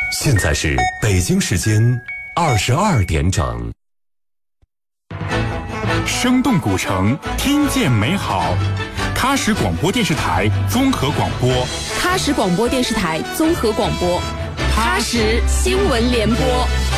现在是北京时间22点整。 生动古城，听见美好。喀什广播电视台综合广播， 喀什广播电视台综合广播，喀什新闻联播。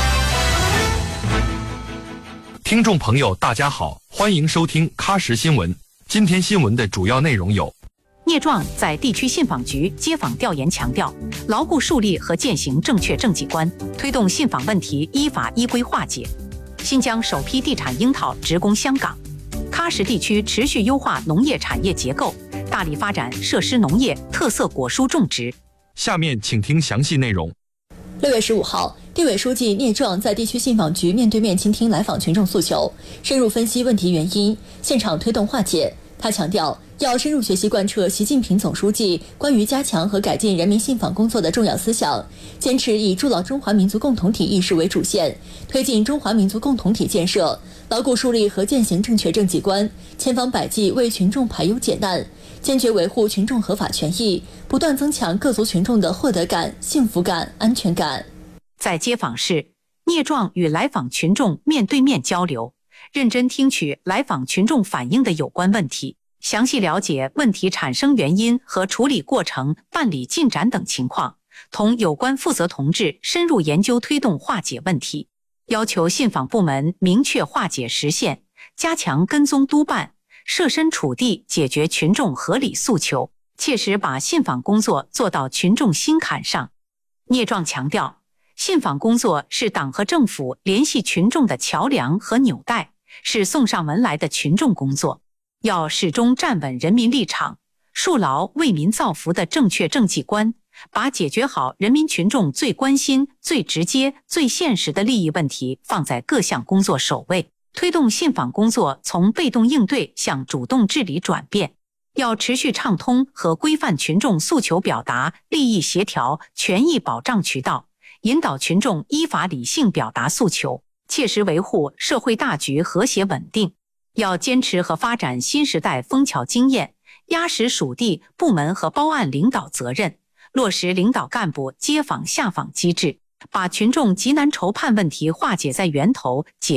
听众朋友，大家好，欢迎收听喀什新闻。今天新闻的主要内容有： 聂壮在地区信访局街访调研强调，牢固树立和践行正确政绩观，推动信访问题依法依规化解。新疆首批地产樱桃直供香港。喀什地区持续优化农业产业结构，大力发展设施农业、特色果蔬种植。 下面请听详细内容。 6月15号，地委书记聂壮在地区信访局面对面倾听来访群众诉求，深入分析问题原因，现场推动化解。他强调，要深入学习贯彻习近平总书记关于加强和改进人民信访工作的重要思想，坚持以筑牢中华民族共同体意识为主线，推进中华民族共同体建设，牢固树立和践行正确政绩观，千方百计为群众排忧解难，坚决维护群众合法权益，不断增强各族群众的获得感、幸福感、安全感。 在街访室，聂壮与来访群众面对面交流，认真听取来访群众反映的有关问题，详细了解问题产生原因和处理过程、办理进展等情况，同有关负责同志深入研究推动化解问题，要求信访部门明确化解时限，加强跟踪督办，设身处地解决群众合理诉求，切实把信访工作做到群众心坎上。聂壮强调，信访工作是党和政府联系群众的桥梁和纽带，是送上门来的群众工作，要始终站稳人民立场，树牢为民造福的正确政绩观，把解决好人民群众最关心、最直接、最现实的利益问题放在各项工作首位，推动信访工作从被动应对向主动治理转变。要持续畅通和规范群众诉求表达、利益协调、权益保障渠道，引导群众依法理性表达诉求，切实维护社会大局和谐稳定。要坚持和发展新时代枫桥经验，压实属地、部门和包案领导责任，落实领导干部接访下访机制，把群众急难愁盼问题化解在源头，解